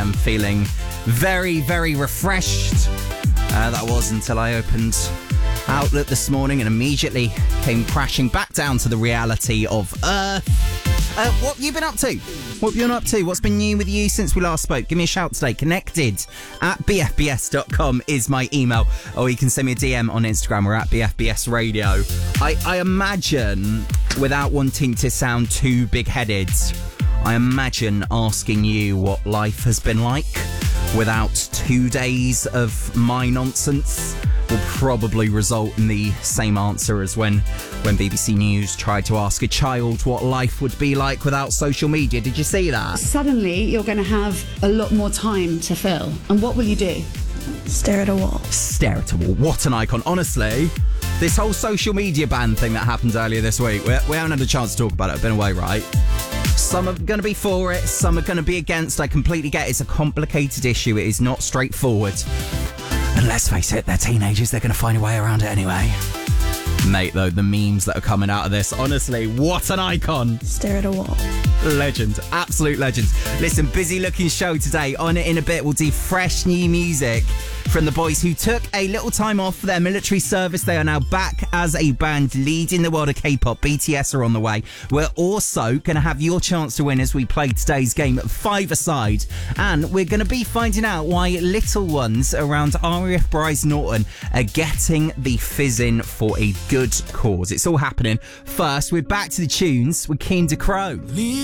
am feeling very, very refreshed. That was until I opened Outlook this morning and immediately came crashing back down to the reality of Earth. What have you been up to? What have you been up to? What's been new with you since we last spoke? Give me a shout today. connected@bfbs.com is my email. Or you can send me a DM on Instagram. We're at BFBS Radio. I imagine, without wanting to sound too big-headed, I imagine asking you what life has been like without 2 days of my nonsense will probably result in the same answer as when BBC News tried to ask a child what life would be like without social media. Did you see that? Suddenly, you're going to have a lot more time to fill. And what will you do? Stare at a wall. Stare at a wall. What an icon. Honestly, this whole social media ban thing that happened earlier this week, we haven't had a chance to talk about it. I've been away, right? Some are going to be for it, some are going to be against. I completely get it. It's a complicated issue. It is not straightforward. And let's face it, they're teenagers. They're going to find a way around it anyway. Mate, though, the memes that are coming out of this, honestly, what an icon. Stare at a wall. Legend. Absolute legend. Listen, busy looking show today. On it in a bit, we'll do fresh new music from the boys who took a little time off for their military service. They are now back as a band leading the world of K-pop. BTS are on the way. We're also going to have your chance to win as we play today's game at 5-a-side. And we're going to be finding out why little ones around RAF Bryce Norton are getting the fizzing for a good cause. It's all happening. First, we're back to the tunes with Keen to Crow.